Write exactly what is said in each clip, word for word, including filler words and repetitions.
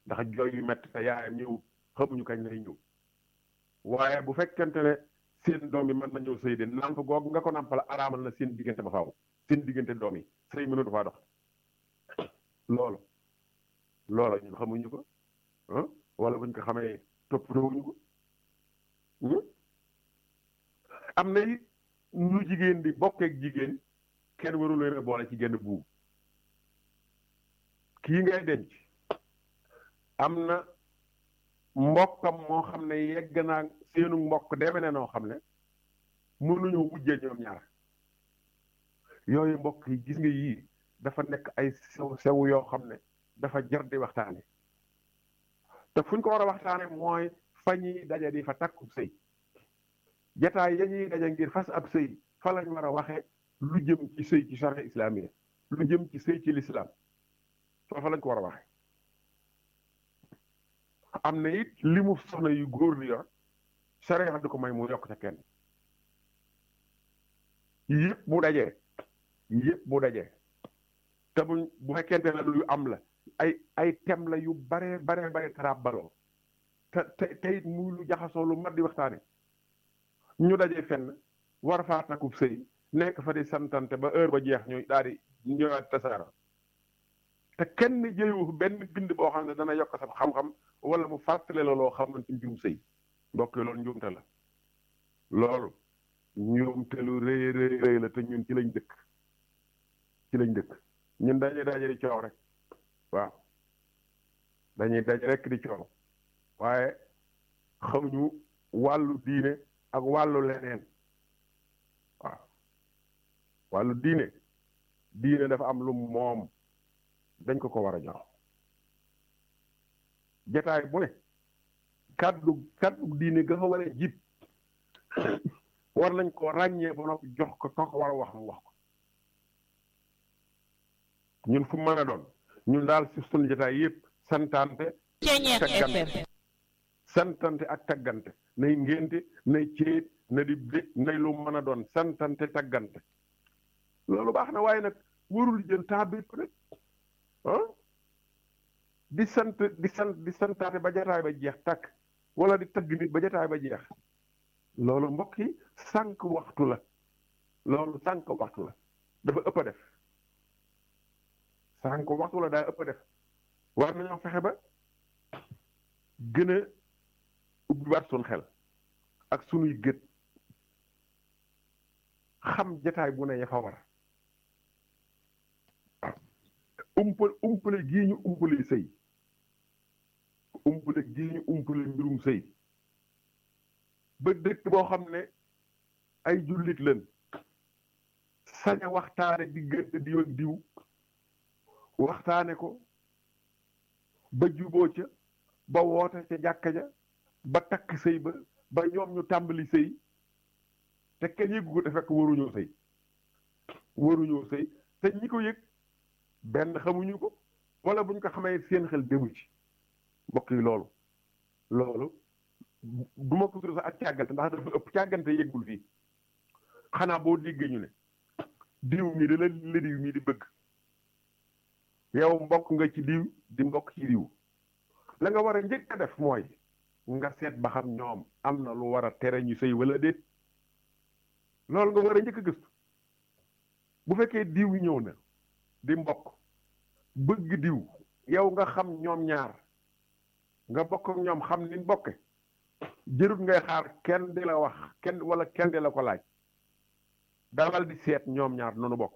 ndax jooy yu metti te yaayam ñëw xamuñu kañ lay ñëw waaye bu fekkente ne seen doom yi mën na ñëw sëy de namp googu nga ko nampal araamal na seen diggante ba faaw seen diggante doom yi sëy mënatu faa dox loolu loola ñun xamuñu ko ah wala buñ ko xamee toppatoowuñu ko am na it nu jigéen di bokkeek jigéen kenn waru leen a boole ci genn buum kii ngay denc am na mbokkam moo xam ne yegg naa seenu mbokk deme ne noo xam ne mënuñoo wujjee ñoom ñaar yooyu mbokk yi gis nga yii dafa nekk ay sew sew yoo xam ne dafa jar di waxtaane te fuñ ko war a waxtaane mooy fa ñuy daje di fa takku sëy jataay ya ñuy daje ngir fas ab sëy fa lañ war a waxe lu jëm ci sëy ci charia islamiya lu jëm ci sëy ci l'islam foofa lañ ko war a waxe am na it li mu soxna yu góor di yor charia du ko may mu yokk ca kenn yëpp bu dajee yëpp bu dajee te buñ bu fekkente ne lu am la ay ay tem la yu bare bare bare tarabbaloo te te te it muy lu jaxasoo lu mat di waxtaane ñu dajee fenn war faa takub sëy nekk fa di santante ba heure ba jeex ñu daal di ñëwaat tasaara te kenn jëyu benn bind boo xam ne dana yokk sa xam-xam wala mu fàttale la loo xamante mbirum sëy mbokk yi loolu njuumte la loolu njuumte lu rëy rëy rëy la te ñun ci lañ dëkk ci lañ dëkk ñun dañuy daje di coow rek waaw dañuy daje rek di coow waaye xamuñu wàllu diine ak wàllu leneen waaw wàllu diine diine dafa am lu moom dañ ko ko war a jox jataay bu ne kàddu kàddu diine ga fa war a jib war nañ ko ràññee ba noppi jox ko ko war a wax mu wax ko ñun fu mën a doon ñun daal si sunu jataay yëpp santante taggante santante ak taggante nay ngénte nay céet na di bég nay lu mën a doon santante taggante loolu baax na waaye nag warul jël temps bépp nag ah di sant di sant di santaate ba jataay ba jeex takk wala di tagg nit ba jataay ba jeex loolu mbokk yi sànq waxtu la loolu sànq waxtu la dafa ëpp a def sànq waxtu la daa ëpp a def war nañoo fexe ba gën a ubbiwaat suñ xel ak sunuy gët xam jataay bu ne ya fa war umpal umpale gii ñu umpale sëy umpale gii ñu umpale mbirum sëy ba dëkk boo xam ne ay jullit leen sañ a waxtaane diggante diw ak diw waxtaane ko ba juboo ca ba woote ca jàkka ja ba takk sëy ba ba ñoom ñu tàmbali sëy te kenn yëgu ko te fekk waruñoo sëy waruñoo sëy te ñi ko yëg benn xamuñu ko wala buñ ko xamee seen xel demu ci mbokk yi loolu loolu du ma ko tudd sax ak càggante ndax dafa ëpp càggante yëggul fii xanaa boo déggee ñu ne diw mi da la la diw mi di bëgg yow mbokk nga ci diw di mbokk ci diw la nga war a njëkk a def mooy nga seet ba xam ñoom am na lu war a tere ñu sëy wala déet loolu nga war a njëkk a gëstu bu fekkee diw ñëw na di mbokk bëgg diw yow nga xam ñoom ñaar nga bokk ak ñoom xam ni bokke jërut ngay xaar kenn di la wax kenn wala kenn di la ko laaj dalal di seet ñoom ñaar noonu bokk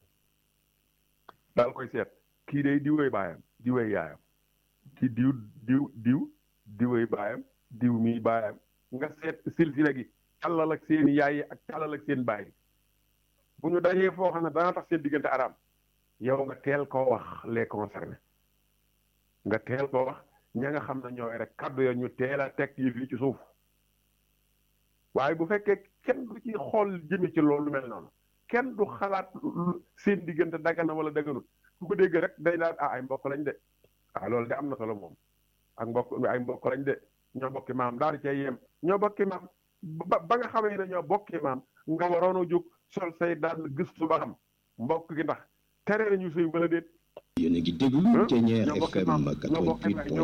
daal koy seet kii day diwee baayam diwee yaayam kii diw diw diw diwee baayam diw mi baayam nga seet silsila gi càllal ak seen yaay yi ak càllal ak seen baay bu ñu dajee foo xam ne dana tax seen diggante araam yow nga teel koo wax les concernés nga teel koo wax ña nga xam ne ñooy rek kaddu ya ñu teel a teg yi fii ci suuf waaye bu fekkee kenn du ci xool jëme ci loolu mel noonu kenn du xalaat seen diggante dagana wala daganut ku ko dégg rek day naan ah ay mbokk lañ de ah loolu de am na solo moom ak mbokk ay mbokk lañ de ñoo bokki maam daal di cay yem ñoo bokki maam ba ba nga xamee ne ñoo bokki maam nga waroon a jóg sol say daal gëstu ba xam mbokk gi ndax tere nañu sëy wala déet. yéen a ngi déglu Thiéniere F M quatre-vingt-huit point